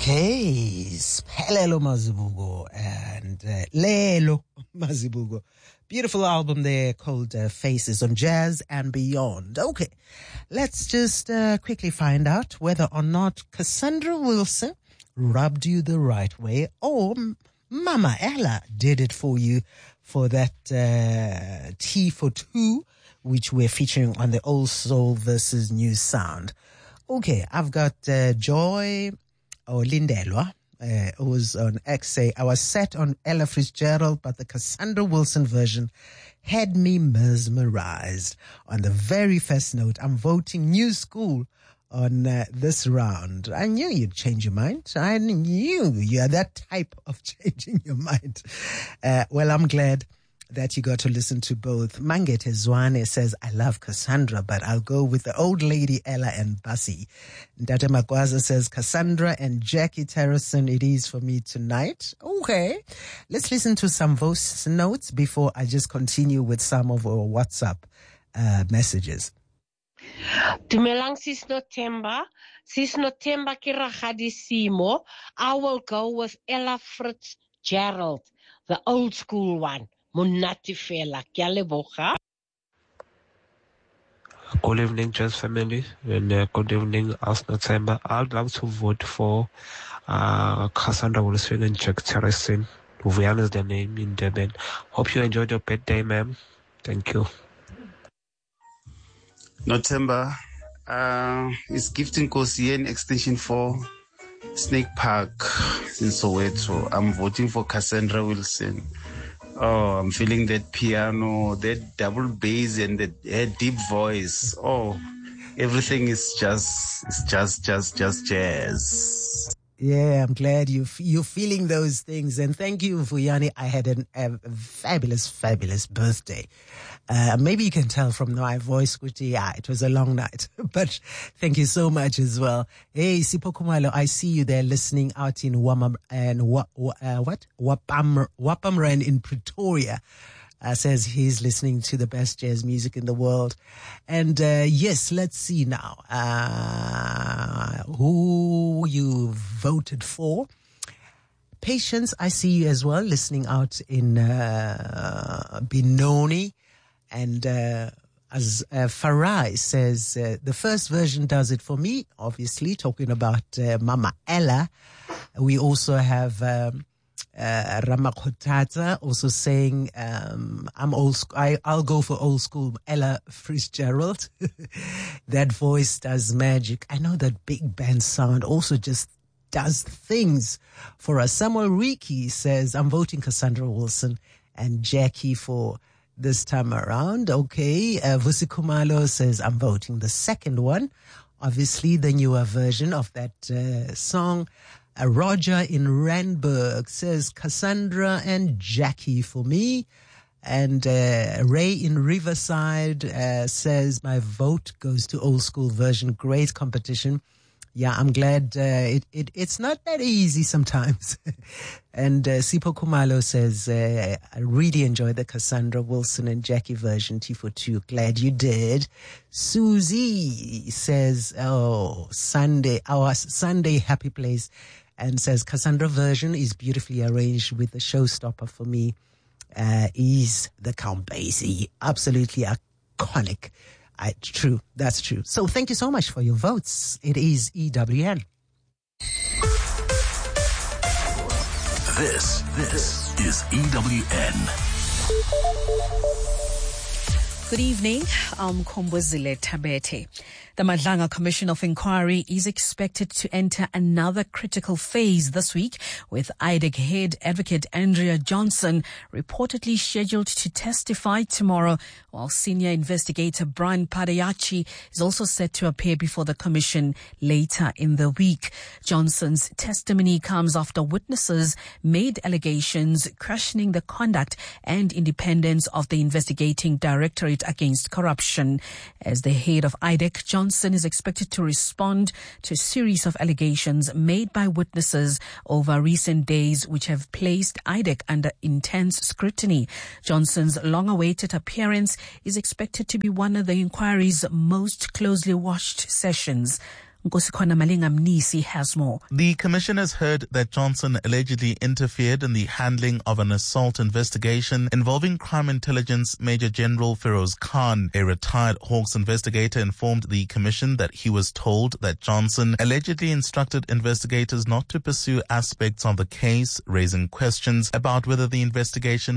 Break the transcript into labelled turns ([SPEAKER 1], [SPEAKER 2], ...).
[SPEAKER 1] Okay, Sphelelo Mazibuko and Lelo Mazibuko. Beautiful album there called Faces on Jazz and Beyond. Okay, let's just quickly find out whether or not Cassandra Wilson rubbed you the right way or Mama Ella did it for you for that T for Two, which we're featuring on the Old Soul versus New Sound. Okay, I've got Joy or Lindelwa, who was on X say, I was set on Ella Fitzgerald, but the Cassandra Wilson version had me mesmerized. On the very first note, I'm voting New School on this round. I knew you'd change your mind. I knew you're that type of changing your mind. Well, I'm glad that you got to listen to both. Mangete Zwane says, I love Cassandra, but I'll go with the old lady Ella and Bassi. Ndate Magwaza says, Cassandra and Jackie Terrison, it is for me tonight. Okay. Let's listen to some voice notes before I just continue with some of our WhatsApp messages.
[SPEAKER 2] Dumelang Sis Notemba ke Ragadi Simo. I will go with Ella Fitzgerald, the old school one. Monate fela, ke a leboga.
[SPEAKER 3] Good evening, Jazz family, and good evening, Arsenal Timber. I'd love to vote for Cassandra Wilson and Jack Terracin. Vuyan is their name in Durban. Hope you enjoyed your birthday, ma'am. Thank you.
[SPEAKER 4] Notemba is gifting Kosien Extension 4 Snake Park in Soweto. I'm voting for Cassandra Wilson. Oh, I'm feeling that piano, that double bass, and that deep voice. Oh, everything is just jazz.
[SPEAKER 1] Yeah, I'm glad you're feeling those things. And thank you, Vuyani. I had a fabulous birthday. Maybe you can tell from my voice, Kuti, yeah, it was a long night. But thank you so much as well. Hey, Sipho Khumalo, I see you there listening out in Wapamran in Pretoria. Says he's listening to the best jazz music in the world. And yes, let's see now who you voted for. Patience, I see you as well listening out in Benoni. And as Farai says, the first version does it for me, obviously, talking about Mama Ella. We also have Ramakotata also saying, I'll go for old school Ella Fitzgerald. That voice does magic. I know that big band sound also just does things for us. Samuel Riki says, I'm voting Cassandra Wilson and Jackie for this time around. Okay. Vusi Kumalo says, I'm voting the second one. Obviously, the newer version of that song. Roger in Randburg says Cassandra and Jackie for me. And Ray in Riverside says my vote goes to old school version. Great competition. Yeah, I'm glad it's not that easy sometimes. And Sipho Khumalo says, I really enjoyed the Cassandra Wilson and Jackie version, T42. Glad you did. Susie says, our Sunday happy place. And says Cassandra version is beautifully arranged with the showstopper for me. Is the Count Basie. Absolutely iconic. True. That's true. So thank you so much for your votes. It is EWN.
[SPEAKER 5] This is EWN.
[SPEAKER 6] Good evening. I'm Kombozile Tabete. The Madlanga Commission of Inquiry is expected to enter another critical phase this week, with IDEC head advocate Andrea Johnson reportedly scheduled to testify tomorrow, while senior investigator Brian Padayachi is also set to appear before the commission later in the week. Johnson's testimony comes after witnesses made allegations questioning the conduct and independence of the investigating Directorate Against Corruption. As the head of IDEC, Johnson is expected to respond to a series of allegations made by witnesses over recent days, which have placed IDEC under intense scrutiny. Johnson's long-awaited appearance is expected to be one of the inquiry's most closely watched sessions. Nkosikhona Malinga Mnisi has more.
[SPEAKER 7] The commission has heard that Johnson allegedly interfered in the handling of an assault investigation involving Crime Intelligence Major General Feroz Khan. A retired Hawks investigator informed the commission that he was told that Johnson allegedly instructed investigators not to pursue aspects of the case, raising questions about whether the investigation